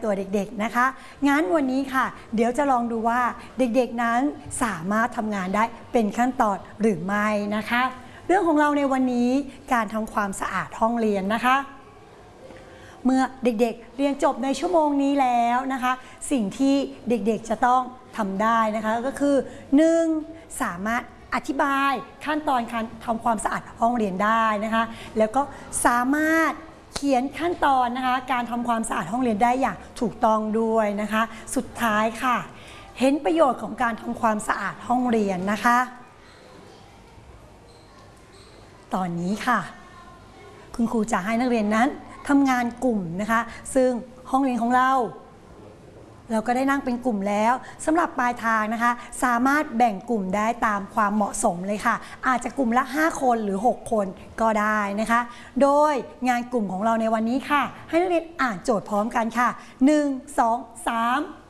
ตัวเด็กๆนะคะงั้นวันนี้ค่ะเดี๋ยวจะลองดูว่าเด็กๆนั้นสามารถทำงานได้เป็นขั้นตอนหรือไม่นะคะเรื่องของเราในวันนี้การทำความสะอาดห้องเรียนนะคะเมื่อเด็กๆเรียนจบในชั่วโมงนี้แล้วนะคะสิ่งที่เด็กๆจะต้องทำได้นะคะก็คือ 1. สามารถอธิบายขั้นตอนการทำความสะอาดห้องเรียนได้นะคะแล้วก็สามารถเขียนขั้นตอนนะคะการทำความสะอาดห้องเรียนได้อย่างถูกต้องด้วยนะคะสุดท้ายค่ะเห็นประโยชน์ของการทำความสะอาดห้องเรียนนะคะตอนนี้ค่ะคุณครูจะให้นักเรียนนั้นทำงานกลุ่มนะคะซึ่งห้องเรียนของเราก็ได้นั่งเป็นกลุ่มแล้วสำหรับปลายทางนะคะสามารถแบ่งกลุ่มได้ตามความเหมาะสมเลยค่ะอาจจะกลุ่มละ5คนหรือ6คนก็ได้นะคะโดยงานกลุ่มของเราในวันนี้ค่ะให้นักเรียนอ่านโจทย์พร้อมกันค่ะ1 2 3